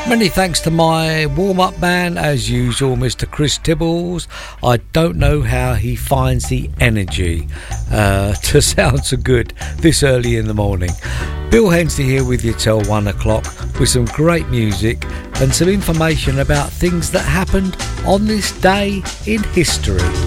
Many thanks to my warm-up man, as usual, Mr. Chris Tibbles. I don't know how he finds the energy to sound so good this early in the morning. Bill Hensley here with you till 1 o'clock with some great music and some information about things that happened on this day in history.